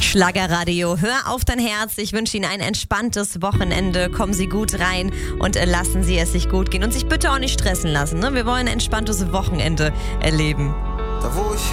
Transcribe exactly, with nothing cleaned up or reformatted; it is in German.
Schlagerradio, hör auf dein Herz. Ich wünsche Ihnen ein entspanntes Wochenende. Kommen Sie gut rein und äh, lassen Sie es sich gut gehen. Und sich bitte auch nicht stressen lassen. Ne? Wir wollen ein entspanntes Wochenende erleben. Da wo ich